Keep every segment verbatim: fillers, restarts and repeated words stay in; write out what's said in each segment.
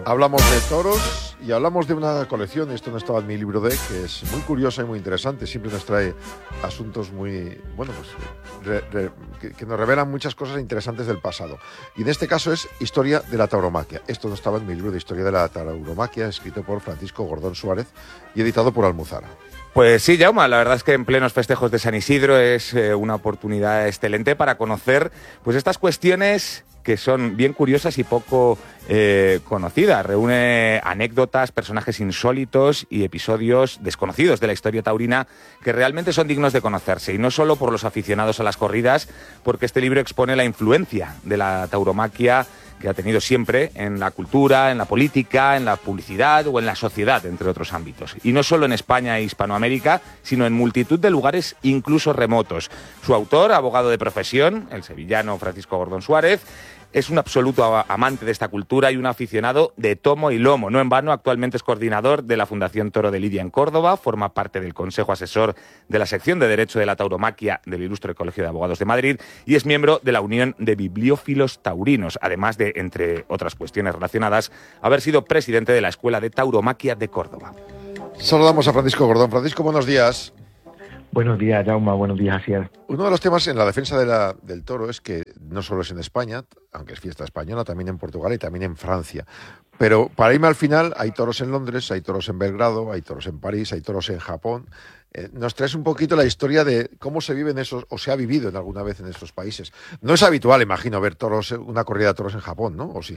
Hablamos de toros y hablamos de una colección, esto no estaba en mi libro de, que es muy curiosa y muy interesante, siempre nos trae asuntos muy, bueno, pues re, re, que, que nos revelan muchas cosas interesantes del pasado. Y en este caso es Historia de la Tauromaquia. Esto no estaba en mi libro de Historia de la Tauromaquia, escrito por Francisco Gordón Suárez y editado por Almuzara. Pues sí, Jaume, la verdad es que en plenos festejos de San Isidro es eh, una oportunidad excelente para conocer pues estas cuestiones que son bien curiosas y poco eh, conocidas. Reúne anécdotas, personajes insólitos y episodios desconocidos de la historia taurina que realmente son dignos de conocerse. Y no solo por los aficionados a las corridas, porque este libro expone la influencia de la tauromaquia que ha tenido siempre en la cultura, en la política, en la publicidad o en la sociedad, entre otros ámbitos. Y no solo en España e Hispanoamérica, sino en multitud de lugares, incluso remotos. Su autor, abogado de profesión, el sevillano Francisco Gordón Suárez, es un absoluto amante de esta cultura y un aficionado de tomo y lomo. No en vano, actualmente es coordinador de la Fundación Toro de Lidia en Córdoba, forma parte del Consejo Asesor de la Sección de Derecho de la Tauromaquia del Ilustre Colegio de Abogados de Madrid y es miembro de la Unión de Bibliófilos Taurinos, además de, entre otras cuestiones relacionadas, haber sido presidente de la Escuela de Tauromaquia de Córdoba. Saludamos a Francisco Gordón. Francisco, buenos días. Buenos días, Jaume. Buenos días, Asier. Uno de los temas en la defensa de la, del toro es que no solo es en España, aunque es fiesta española, también en Portugal y también en Francia. Pero para irme al final, hay toros en Londres, hay toros en Belgrado, hay toros en París, hay toros en Japón. Eh, nos traes un poquito la historia de cómo se vive en esos, o se ha vivido en alguna vez en esos países. No es habitual, imagino, ver toros, una corrida de toros en Japón, ¿no? ¿O sí?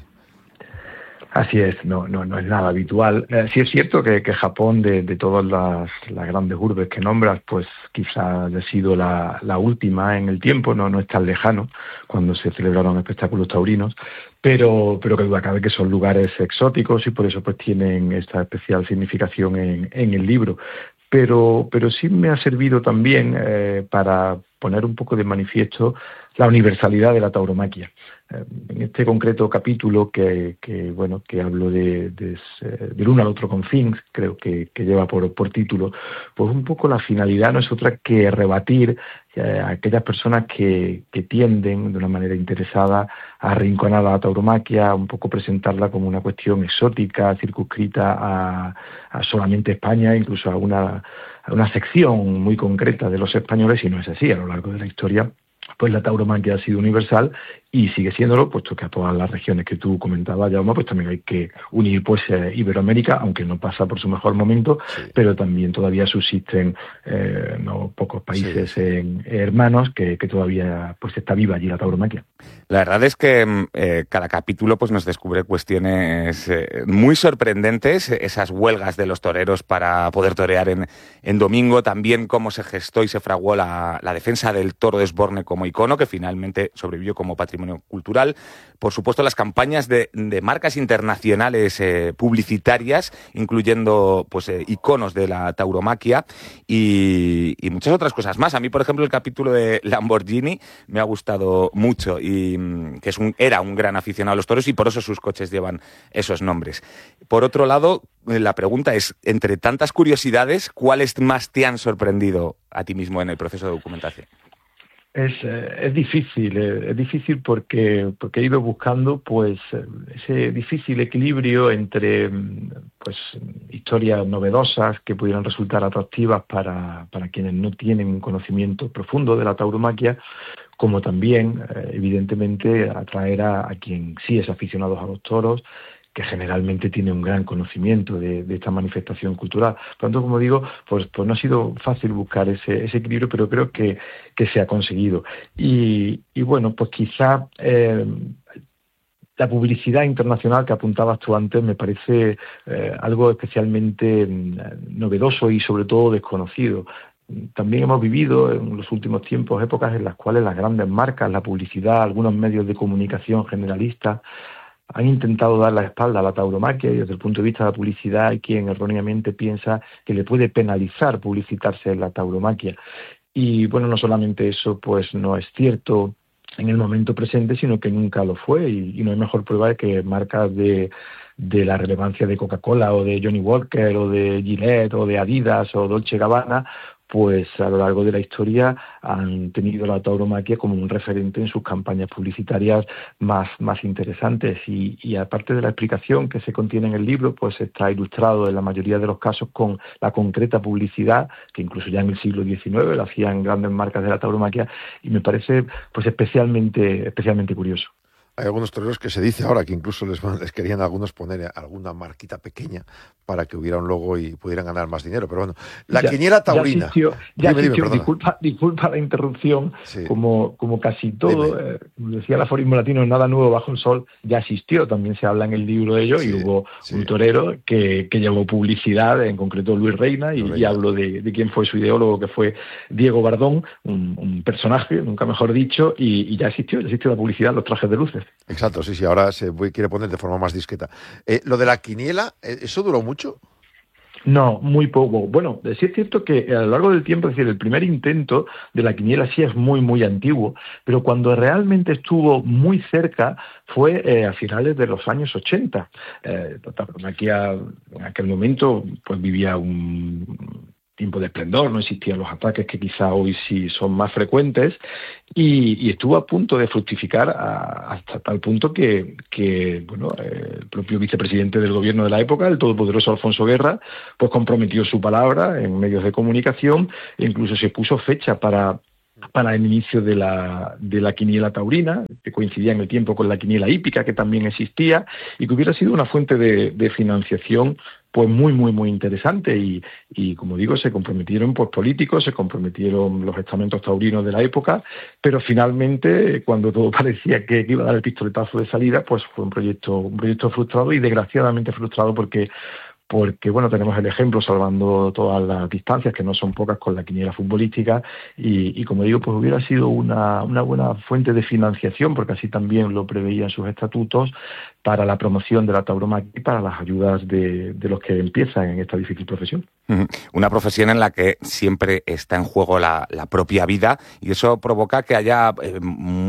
Así es, no, no, no es nada habitual. Eh, sí es cierto que, que Japón, de, de todas las, las grandes urbes que nombras, pues quizá haya sido la, la última en el tiempo, no, no es tan lejano, cuando se celebraron espectáculos taurinos, pero, pero que duda cabe que son lugares exóticos y por eso pues tienen esta especial significación en, en el libro. Pero, pero sí me ha servido también eh, para poner un poco de manifiesto la universalidad de la tauromaquia. Eh, en este concreto capítulo que, que bueno que hablo de, de, de del uno al otro con fins, creo que, que lleva por, por título, pues un poco la finalidad no es otra que rebatir eh, a aquellas personas que, que tienden de una manera interesada a arrinconar a la tauromaquia, un poco presentarla como una cuestión exótica, circunscrita a, a solamente España, incluso a una, a una sección muy concreta de los españoles, y no es así. A lo largo de la historia pues la tauromaquia ha sido universal y sigue siéndolo, puesto que a todas las regiones que tú comentabas, Jaume, pues también hay que unir pues eh, Iberoamérica, aunque no pasa por su mejor momento, sí. Pero también todavía subsisten eh, no pocos países sí. en, hermanos que, que todavía pues está viva allí la tauromaquia. La verdad es que eh, cada capítulo pues nos descubre cuestiones eh, muy sorprendentes, esas huelgas de los toreros para poder torear en, en domingo, también cómo se gestó y se fraguó la, la defensa del toro de Osborne como icono, que finalmente sobrevivió como patrimonio cultural. Por supuesto, las campañas de, de marcas internacionales eh, publicitarias, incluyendo pues eh, iconos de la tauromaquia y, y muchas otras cosas más. A mí, por ejemplo, el capítulo de Lamborghini me ha gustado mucho y mm, que es un, era un gran aficionado a los toros y por eso sus coches llevan esos nombres. Por otro lado, eh, la pregunta es, entre tantas curiosidades, ¿cuáles más te han sorprendido a ti mismo en el proceso de documentación? Es, es difícil, es difícil porque, porque he ido buscando pues ese difícil equilibrio entre pues historias novedosas que pudieran resultar atractivas para, para quienes no tienen un conocimiento profundo de la tauromaquia, como también, evidentemente, atraer a, a quien sí es aficionado a los toros, que generalmente tiene un gran conocimiento de, de esta manifestación cultural. Por tanto, como digo, pues, pues no ha sido fácil buscar ese, ese equilibrio, pero creo que, que se ha conseguido. Y, y bueno, pues quizá eh, la publicidad internacional que apuntabas tú antes me parece eh, algo especialmente novedoso y sobre todo desconocido. También hemos vivido en los últimos tiempos épocas en las cuales las grandes marcas, la publicidad, algunos medios de comunicación generalistas han intentado dar la espalda a la tauromaquia y desde el punto de vista de la publicidad hay quien erróneamente piensa que le puede penalizar publicitarse en la tauromaquia. Y bueno, no solamente eso pues no es cierto en el momento presente, sino que nunca lo fue y, y no hay mejor prueba de que marcas de, de la relevancia de Coca-Cola o de Johnny Walker o de Gillette o de Adidas o Dolce Gabbana pues a lo largo de la historia han tenido la tauromaquia como un referente en sus campañas publicitarias más, más interesantes. Y, y aparte de la explicación que se contiene en el libro, pues está ilustrado en la mayoría de los casos con la concreta publicidad, que incluso ya en el siglo diecinueve la hacían grandes marcas de la tauromaquia, y me parece pues especialmente, especialmente curioso. Hay algunos toreros que se dice ahora que incluso les, les querían algunos poner alguna marquita pequeña para que hubiera un logo y pudieran ganar más dinero. Pero bueno, la ya, quiniela taurina. Ya existió, ya dime, existió dime, disculpa, disculpa la interrupción, sí. como, como casi todo, eh, como decía el aforismo latino, nada nuevo bajo el sol, ya existió. También se habla en el libro de ello, sí, y hubo sí. un torero que, que llevó publicidad, en concreto Luis Reina, y, Reina. y hablo de, de quién fue su ideólogo, que fue Diego Bardón, un, un personaje, nunca mejor dicho, y, y ya existió, ya existió la publicidad, los trajes de luces. Exacto, sí, sí, ahora se quiere poner de forma más discreta. Eh, lo de la quiniela, ¿eso duró mucho? No, muy poco. Bueno, sí es cierto que a lo largo del tiempo, es decir, el primer intento de la quiniela sí es muy, muy antiguo, pero cuando realmente estuvo muy cerca fue eh, a finales de los años ochenta. Eh, aquí a, en aquel momento pues vivía un tiempo de esplendor, no existían los ataques que quizá hoy sí son más frecuentes, y, y estuvo a punto de fructificar a, hasta tal punto que, que bueno, eh, el propio vicepresidente del gobierno de la época, el todopoderoso Alfonso Guerra, pues comprometió su palabra en medios de comunicación e incluso se puso fecha para para el inicio de la, de la quiniela taurina, que coincidía en el tiempo con la quiniela hípica, que también existía, y que hubiera sido una fuente de, de financiación pues muy, muy, muy interesante. Y, y como digo, se comprometieron pues políticos, se comprometieron los estamentos taurinos de la época, pero finalmente, cuando todo parecía que iba a dar el pistoletazo de salida, pues fue un proyecto, un proyecto frustrado, y desgraciadamente frustrado porque porque bueno, tenemos el ejemplo, salvando todas las distancias, que no son pocas, con la quiniela futbolística, y, y como digo, pues hubiera sido una, una buena fuente de financiación, porque así también lo preveían sus estatutos, para la promoción de la tauromaquia y para las ayudas de, de los que empiezan en esta difícil profesión. Una profesión en la que siempre está en juego la, la propia vida, y eso provoca que haya eh,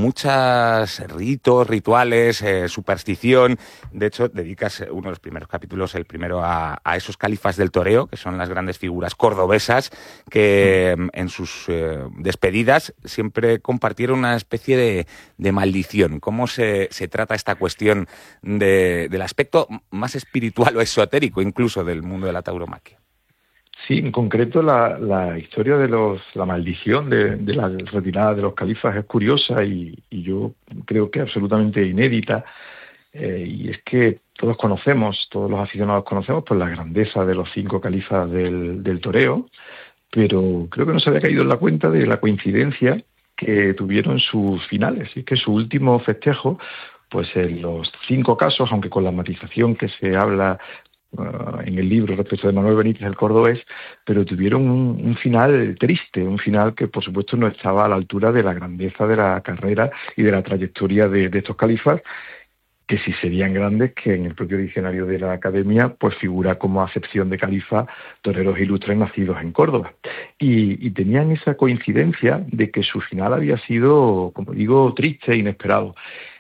muchos ritos, rituales, eh, superstición. De hecho, dedicas uno de los primeros capítulos, el primero, a, a esos califas del toreo, que son las grandes figuras cordobesas que mm. en sus eh, despedidas siempre compartieron una especie de, de maldición. ¿Cómo se, se trata esta cuestión de, del aspecto más espiritual o esotérico incluso del mundo de la tauromaquia? Sí, en concreto la, la historia de los la maldición de, de la retirada de los califas es curiosa y, y yo creo que absolutamente inédita, eh, y es que todos conocemos, todos los aficionados conocemos pues la grandeza de los cinco califas del, del toreo, pero creo que no se había caído en la cuenta de la coincidencia que tuvieron sus finales, y es que su último festejo, pues en los cinco casos, aunque con la matización que se habla uh, en el libro respecto de Manuel Benítez el Cordobés, pero tuvieron un, un final triste, un final que por supuesto no estaba a la altura de la grandeza de la carrera y de la trayectoria de, de estos califas, que si serían grandes, que en el propio diccionario de la Academia pues figura como acepción de califa toreros ilustres nacidos en Córdoba. Y, y tenían esa coincidencia de que su final había sido, como digo, triste e inesperado.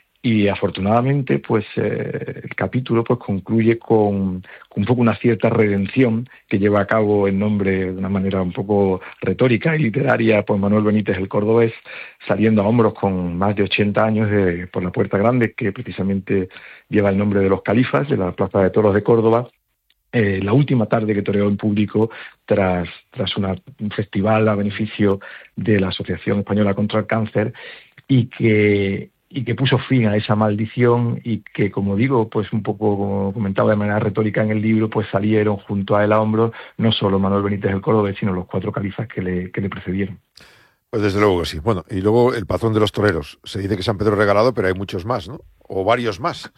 Y afortunadamente, pues eh, el capítulo pues concluye con, con un poco una cierta redención que lleva a cabo en nombre, de una manera un poco retórica y literaria, pues Manuel Benítez el Cordobés, saliendo a hombros con más de ochenta años de, por la Puerta Grande, que precisamente lleva el nombre de los califas, de la Plaza de Toros de Córdoba, eh, la última tarde que toreó en público tras, tras una, un festival a beneficio de la Asociación Española contra el Cáncer, y que y que puso fin a esa maldición, y que, como digo, pues un poco como comentaba de manera retórica en el libro, pues salieron junto a él a hombros no solo Manuel Benítez el Cordobés, sino los cuatro califas que le, que le precedieron. Pues desde luego que sí. Bueno, y luego el patrón de los toreros. Se dice que San Pedro Regalado, pero hay muchos más, ¿no? O varios más.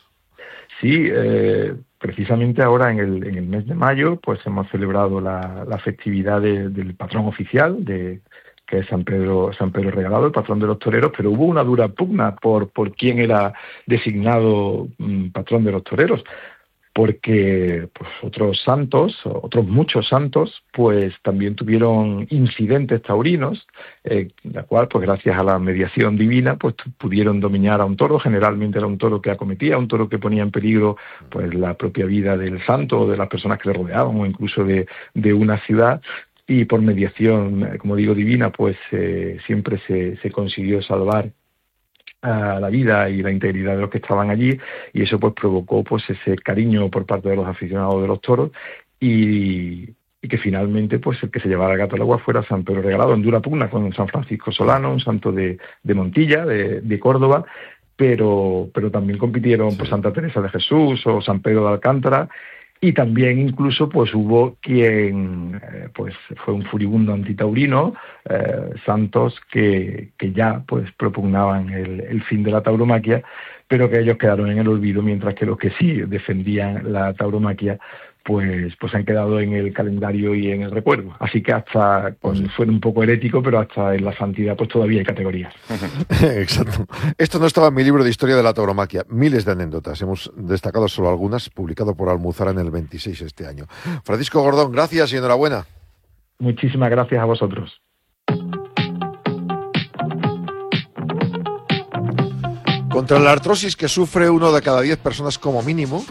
Sí, eh, precisamente ahora en el, en el mes de mayo, pues hemos celebrado la, la festividad de, del patrón oficial, de que es San Pedro, San Pedro Regalado, el patrón de los toreros, pero hubo una dura pugna por, por quién era designado mmm, patrón de los toreros, porque pues, otros santos, otros muchos santos, pues también tuvieron incidentes taurinos, eh, la cual, pues gracias a la mediación divina, pues pudieron dominar a un toro. Generalmente era un toro que acometía, un toro que ponía en peligro pues la propia vida del santo o de las personas que le rodeaban, o incluso de, de una ciudad. y por mediación, como digo, divina, pues eh, siempre se, se consiguió salvar a la vida y la integridad de los que estaban allí, y eso pues provocó pues ese cariño por parte de los aficionados de los toros, y, y que finalmente pues el que se llevara el gato al agua fuera San Pedro Regalado, en dura pugna con San Francisco Solano, un santo de, de Montilla, de, de Córdoba, pero pero también compitieron pues Santa Teresa de Jesús o San Pedro de Alcántara. Y también incluso pues hubo quien eh, pues fue un furibundo antitaurino, eh, santos que, que ya pues propugnaban el, el fin de la tauromaquia, pero que ellos quedaron en el olvido, mientras que los que sí defendían la tauromaquia pues pues han quedado en el calendario y en el recuerdo. Así que hasta, pues suena un poco herético, pero hasta en la santidad pues todavía hay categorías. Exacto. Esto no estaba en mi libro de historia de la tauromaquia. Miles de anécdotas. Hemos destacado solo algunas, publicado por Almuzara en el veintiséis este año. Francisco Gordón, gracias y enhorabuena. Muchísimas gracias a vosotros. Contra la artrosis que sufre uno de cada diez personas como mínimo,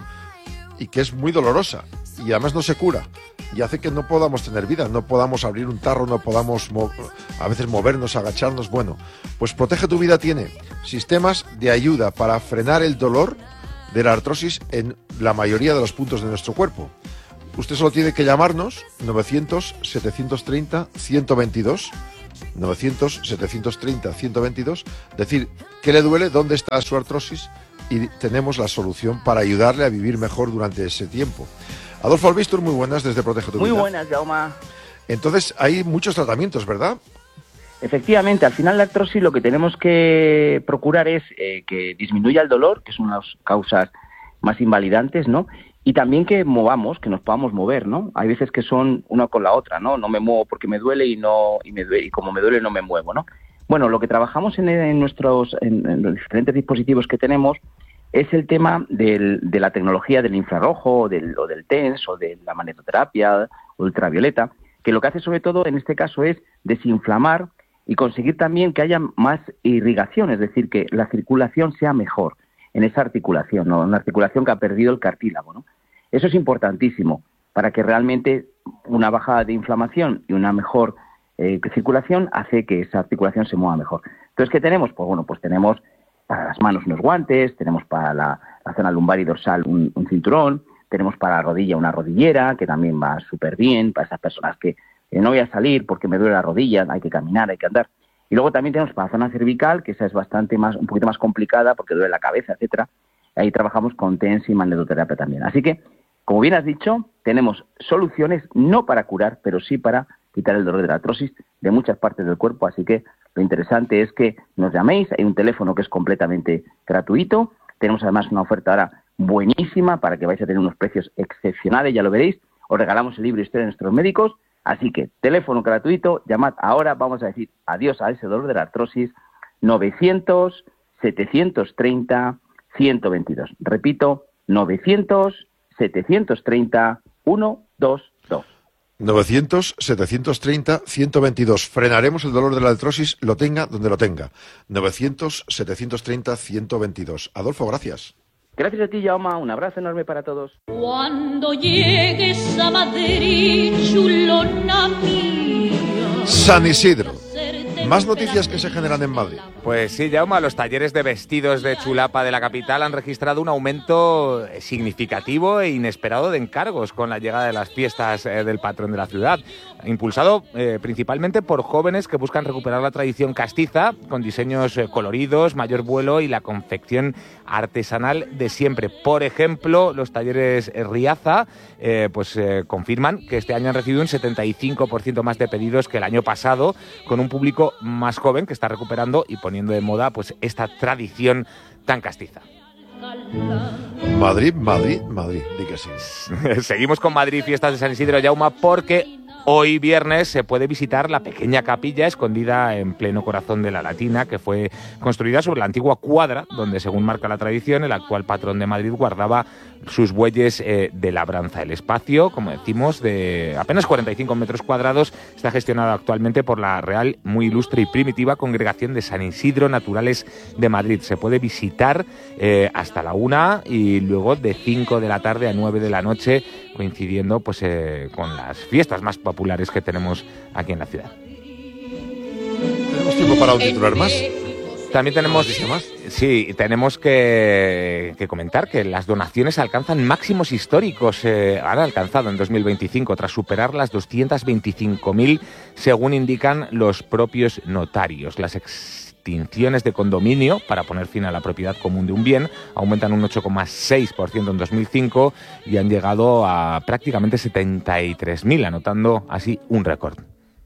y que es muy dolorosa, y además no se cura, y hace que no podamos tener vida, no podamos abrir un tarro, no podamos a veces movernos, agacharnos. Bueno, pues Protege tu Vida tiene sistemas de ayuda para frenar el dolor de la artrosis en la mayoría de los puntos de nuestro cuerpo. Usted solo tiene que llamarnos novecientos, setecientos treinta, ciento veintidós, novecientos, setecientos treinta, ciento veintidós, decir qué le duele, dónde está su artrosis, y tenemos la solución para ayudarle a vivir mejor durante ese tiempo. Adolfo Albistur, muy buenas desde Protege tu Muy Vida. Muy buenas, Jaume. Entonces, hay muchos tratamientos, ¿verdad? Efectivamente, al final la artrosis lo que tenemos que procurar es eh, que disminuya el dolor, que es una de las causas más invalidantes, ¿no? Y también que movamos, que nos podamos mover, ¿no? Hay veces que son una con la otra, ¿no? No me muevo porque me duele y no y me duele, y como me duele no me muevo, ¿no? Bueno, lo que trabajamos en, en nuestros en, en los diferentes dispositivos que tenemos es el tema del, de la tecnología del infrarrojo, o del, o del T E N S, o de la magnetoterapia ultravioleta, que lo que hace sobre todo en este caso es desinflamar y conseguir también que haya más irrigación, es decir, que la circulación sea mejor en esa articulación, ¿no? Una articulación que ha perdido el cartílago, ¿no? Eso es importantísimo para que realmente una bajada de inflamación y una mejor eh, circulación hace que esa articulación se mueva mejor. Entonces, ¿qué tenemos? Pues bueno, pues tenemos para las manos unos guantes, tenemos para la, la zona lumbar y dorsal un, un cinturón, tenemos para la rodilla una rodillera, que también va súper bien para esas personas que eh, no voy a salir porque me duele la rodilla, hay que caminar, hay que andar. Y luego también tenemos para la zona cervical, que esa es bastante más, un poquito más complicada porque duele la cabeza, etcétera. Ahí trabajamos con T E N S y magnetoterapia también. Así que, como bien has dicho, tenemos soluciones no para curar, pero sí para quitar el dolor de la artrosis de muchas partes del cuerpo. Así que lo interesante es que nos llaméis. Hay un teléfono que es completamente gratuito. Tenemos además una oferta ahora buenísima para que vais a tener unos precios excepcionales, ya lo veréis. Os regalamos el libro Historia de nuestros médicos. Así que teléfono gratuito, llamad ahora. Vamos a decir adiós a ese dolor de la artrosis. novecientos, setecientos treinta, ciento veintidós. Repito, novecientos, setecientos treinta, ciento veintidós. novecientos, setecientos treinta, ciento veintidós. Frenaremos el dolor de la artrosis, lo tenga donde lo tenga. novecientos, setecientos treinta, ciento veintidós. Adolfo, gracias. Gracias a ti, Jaume. Un abrazo enorme para todos. Cuando llegues a Madrid, chulona mía. San Isidro. Más noticias que se generan en Madrid. Pues sí, Jaume, los talleres de vestidos de chulapa de la capital han registrado un aumento significativo e inesperado de encargos con la llegada de las fiestas eh, del patrón de la ciudad, impulsado eh, principalmente por jóvenes que buscan recuperar la tradición castiza con diseños eh, coloridos, mayor vuelo y la confección artesanal de siempre. Por ejemplo, los talleres Riaza eh, pues eh, confirman que este año han recibido un setenta y cinco por ciento más de pedidos que el año pasado, con un público más joven que está recuperando y poniendo de moda pues esta tradición tan castiza. Madrid, Madrid, Madrid, di que sí. Seguimos con Madrid, fiestas de San Isidro, Jaume, porque hoy viernes se puede visitar la pequeña capilla escondida en pleno corazón de la Latina, que fue construida sobre la antigua cuadra, donde, según marca la tradición, el actual patrón de Madrid guardaba sus bueyes eh, de labranza. El espacio, como decimos, de apenas cuarenta y cinco metros cuadrados, está gestionado actualmente por la Real, muy ilustre y primitiva Congregación de San Isidro Naturales de Madrid. Se puede visitar eh, hasta la una y luego de cinco de la tarde a nueve de la noche. coincidiendo pues eh, con las fiestas más populares que tenemos aquí en la ciudad. ¿Tenemos tiempo para un titular más? También tenemos, sí, tenemos que, que comentar que las donaciones alcanzan máximos históricos. Eh, han alcanzado en dos mil veinticinco, tras superar las doscientos veinticinco mil, según indican los propios notarios. Las extinciones de condominio para poner fin a la propiedad común de un bien aumentan un ocho coma seis por ciento en dos mil cinco y han llegado a prácticamente setenta y tres mil, anotando así un récord.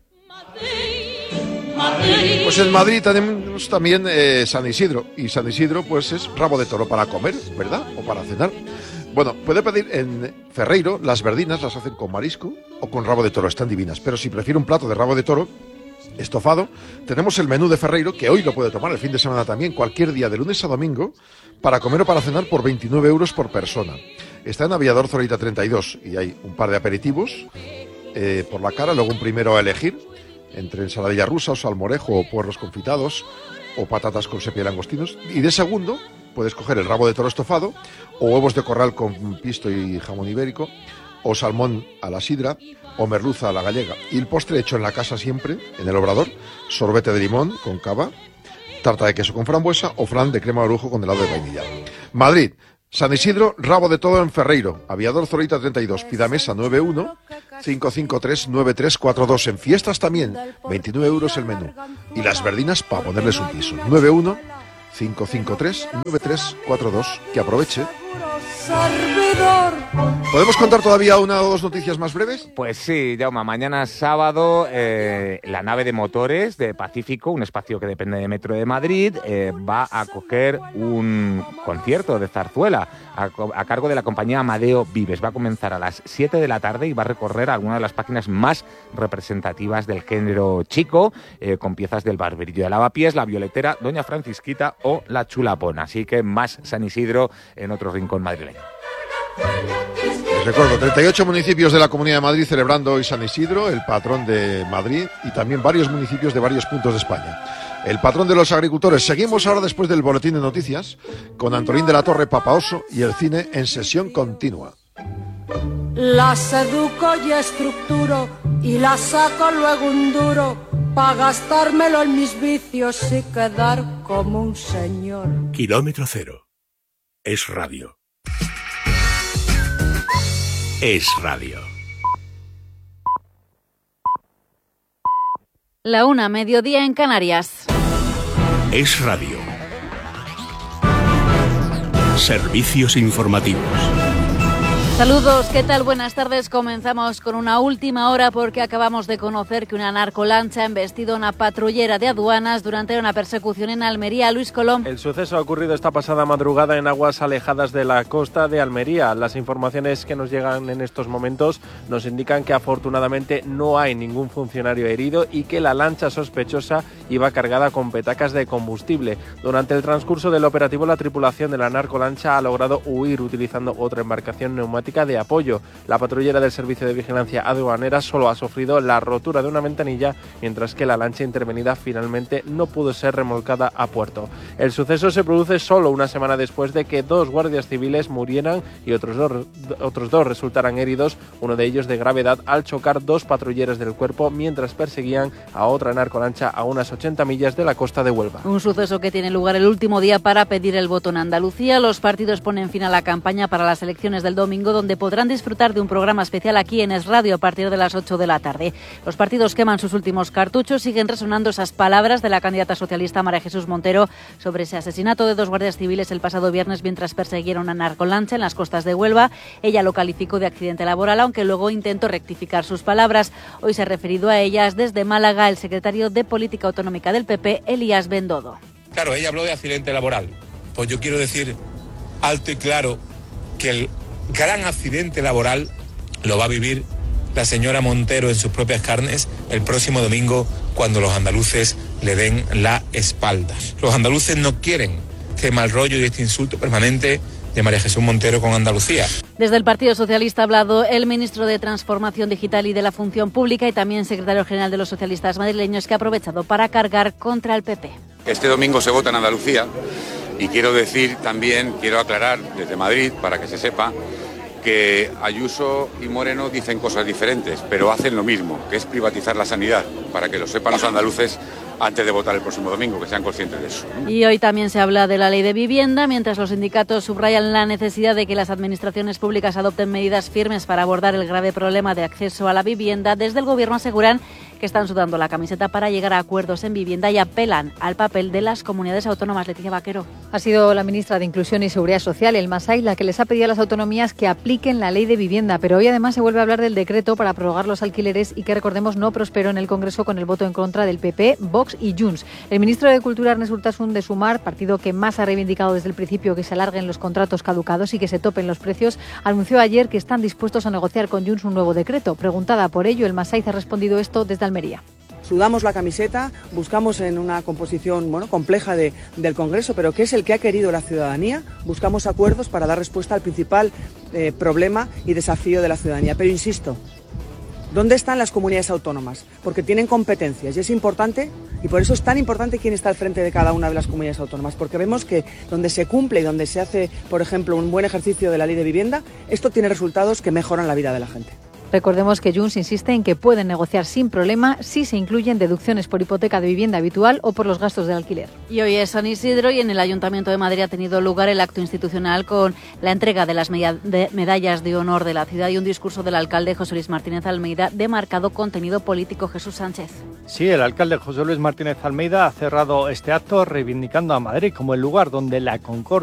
Pues en Madrid tenemos también eh, San Isidro, y San Isidro pues es rabo de toro para comer, ¿verdad? O para cenar. Bueno, puede pedir en Ferreiro, las verdinas las hacen con marisco o con rabo de toro, están divinas, pero si prefiere un plato de rabo de toro estofado, tenemos el menú de Ferreiro, que hoy lo puede tomar el fin de semana también, cualquier día de lunes a domingo, para comer o para cenar por veintinueve euros por persona. Está en Aviador Zorita treinta y dos y hay un par de aperitivos eh, por la cara, luego un primero a elegir, entre ensaladilla rusa o salmorejo o puerros confitados o patatas con sepia y langostinos. Y de segundo puedes coger el rabo de toro estofado o huevos de corral con pisto y jamón ibérico o salmón a la sidra o merluza a la gallega. Y el postre hecho en la casa siempre, en el obrador, sorbete de limón con cava, tarta de queso con frambuesa o flan de crema de orujo con helado de vainilla. Madrid, San Isidro, rabo de todo en Ferreiro, Aviador Zorita treinta y dos, pida mesa nueve uno cinco cinco tres nueve tres cuatro dos. En fiestas también, veintinueve euros el menú. Y las verdinas para ponerles un piso. nueve uno cinco cinco tres nueve tres cuatro dos. Que aproveche. ¿Podemos contar todavía una o dos noticias más breves? Pues sí, Jaume, mañana sábado eh, la nave de motores de Pacífico, un espacio que depende de Metro de Madrid, eh, va a acoger un concierto de zarzuela a, a cargo de la compañía Amadeo Vives. Va a comenzar a las siete de la tarde y va a recorrer algunas de las páginas más representativas del género chico, eh, con piezas del Barberillo de Lavapiés, La Violetera, Doña Francisquita o La Chulapona. Así que más San Isidro en otro rincón madrileño. Les recuerdo, treinta y ocho municipios de la Comunidad de Madrid celebrando hoy San Isidro, el patrón de Madrid, y también varios municipios de varios puntos de España. El patrón de los agricultores. Seguimos ahora después del boletín de noticias con Antolín de la Torre, Papaoso y el cine en sesión continua. Las educo y estructuro y las saco luego un duro para gastármelo en mis vicios y quedar como un señor. Kilómetro cero. Es radio. Es radio. La una, mediodía en Canarias. Es radio. Servicios informativos. Saludos, ¿qué tal? Buenas tardes. Comenzamos con una última hora porque acabamos de conocer que una narcolancha ha embestido a una patrullera de aduanas durante una persecución en Almería. Luis Colom. El suceso ha ocurrido esta pasada madrugada en aguas alejadas de la costa de Almería. Las informaciones que nos llegan en estos momentos nos indican que afortunadamente no hay ningún funcionario herido y que la lancha sospechosa iba cargada con petacas de combustible. Durante el transcurso del operativo, la tripulación de la narcolancha ha logrado huir utilizando otra embarcación neumática de apoyo. La patrullera del Servicio de Vigilancia Aduanera solo ha sufrido la rotura de una ventanilla, mientras que la lancha intervenida finalmente no pudo ser remolcada a puerto. El suceso se produce solo una semana después de que dos guardias civiles murieran y otros dos, otros dos resultaran heridos, uno de ellos de gravedad, al chocar dos patrulleras del cuerpo mientras perseguían a otra narcolancha a unas ochenta millas de la costa de Huelva. Un suceso que tiene lugar el último día para pedir el voto en Andalucía. Los partidos ponen fin a la campaña para las elecciones del domingo, donde podrán disfrutar de un programa especial aquí en Es Radio a partir de las ocho de la tarde. Los partidos queman sus últimos cartuchos, siguen resonando esas palabras de la candidata socialista María Jesús Montero sobre ese asesinato de dos guardias civiles el pasado viernes mientras perseguieron a una narcolancha en las costas de Huelva. Ella lo calificó de accidente laboral, aunque luego intentó rectificar sus palabras. Hoy se ha referido a ellas desde Málaga el secretario de Política Autonómica del P P, Elías Bendodo. Claro, ella habló de accidente laboral. Pues yo quiero decir alto y claro que el gran accidente laboral lo va a vivir la señora Montero en sus propias carnes el próximo domingo, cuando los andaluces le den la espalda. Los andaluces no quieren este mal rollo y este insulto permanente de María Jesús Montero con Andalucía. Desde el Partido Socialista ha hablado el ministro de Transformación Digital y de la Función Pública y también secretario general de los socialistas madrileños, que ha aprovechado para cargar contra el P P. Este domingo se vota en Andalucía y quiero decir también, quiero aclarar desde Madrid para que se sepa que Ayuso y Moreno dicen cosas diferentes, pero hacen lo mismo, que es privatizar la sanidad, para que lo sepan los andaluces antes de votar el próximo domingo, que sean conscientes de eso, ¿no? Y hoy también se habla de la ley de vivienda, mientras los sindicatos subrayan la necesidad de que las administraciones públicas adopten medidas firmes para abordar el grave problema de acceso a la vivienda. Desde el Gobierno aseguran que están sudando la camiseta para llegar a acuerdos en vivienda y apelan al papel de las comunidades autónomas. Leticia Vaquero. Ha sido la ministra de Inclusión y Seguridad Social, el Masai, la que les ha pedido a las autonomías que apliquen la ley de vivienda, pero hoy además se vuelve a hablar del decreto para prorrogar los alquileres y que, recordemos, no prosperó en el Congreso con el voto en contra del P P, Vox y Junts. El ministro de Cultura, Ernest Urtasun, de Sumar, partido que más ha reivindicado desde el principio que se alarguen los contratos caducados y que se topen los precios, anunció ayer que están dispuestos a negociar con Junts un nuevo decreto. Preguntada por ello, el Masai ha respondido esto desde Almería. Sudamos la camiseta, buscamos en una composición bueno, compleja de, del Congreso, pero que es el que ha querido la ciudadanía, buscamos acuerdos para dar respuesta al principal eh, problema y desafío de la ciudadanía. Pero insisto, ¿dónde están las comunidades autónomas? Porque tienen competencias y es importante, y por eso es tan importante quién está al frente de cada una de las comunidades autónomas, porque vemos que donde se cumple y donde se hace, por ejemplo, un buen ejercicio de la ley de vivienda, esto tiene resultados que mejoran la vida de la gente. Recordemos que Junts insiste en que pueden negociar sin problema si se incluyen deducciones por hipoteca de vivienda habitual o por los gastos del alquiler. Y hoy es San Isidro y en el Ayuntamiento de Madrid ha tenido lugar el acto institucional con la entrega de las medallas de honor de la ciudad y un discurso del alcalde José Luis Martínez Almeida de marcado contenido político. Jesús Sánchez. Sí, el alcalde José Luis Martínez Almeida ha cerrado este acto reivindicando a Madrid como el lugar donde la concordia